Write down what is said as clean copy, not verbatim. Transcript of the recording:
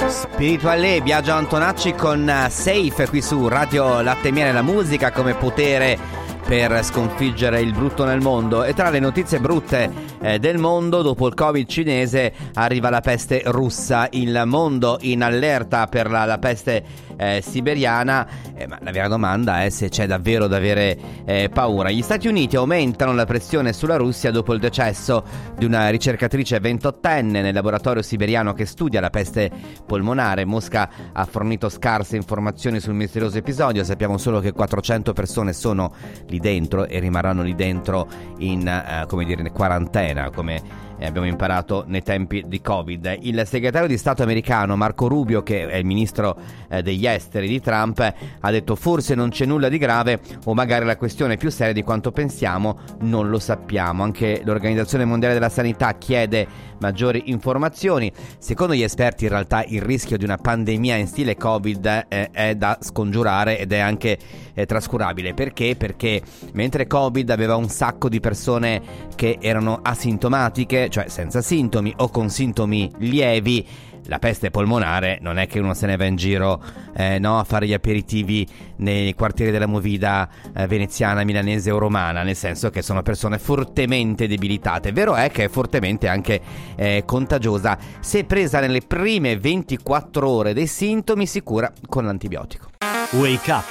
Spirituale, Biagio Antonacci con Safe qui su Radio Latte e Miele, la musica come potere per sconfiggere il brutto nel mondo. E tra le notizie brutte del mondo, dopo il Covid cinese arriva la peste russa, il mondo in allerta per la peste siberiana, ma la vera domanda è se c'è davvero da avere paura. Gli Stati Uniti aumentano la pressione sulla Russia dopo il decesso di una ricercatrice 28enne nel laboratorio siberiano che studia la peste polmonare. Mosca ha fornito scarse informazioni sul misterioso episodio, sappiamo solo che 400 persone sono lì dentro e rimarranno lì dentro in quarantena, come abbiamo imparato nei tempi di Covid. Il segretario di Stato americano Marco Rubio, che è il ministro degli esteri di Trump, ha detto forse non c'è nulla di grave, o magari la questione è più seria di quanto pensiamo, non lo sappiamo. Anche l'Organizzazione Mondiale della Sanità chiede maggiori informazioni. Secondo gli esperti in realtà il rischio di una pandemia in stile Covid è da scongiurare ed è anche trascurabile. Perché? Perché mentre Covid aveva un sacco di persone che erano asintomatiche, cioè senza sintomi o con sintomi lievi, la peste polmonare non è che uno se ne va in giro a fare gli aperitivi nei quartieri della movida veneziana, milanese o romana, nel senso che sono persone fortemente debilitate. Vero è che è fortemente anche contagiosa. Se presa nelle prime 24 ore dei sintomi si cura con l'antibiotico. Wake Up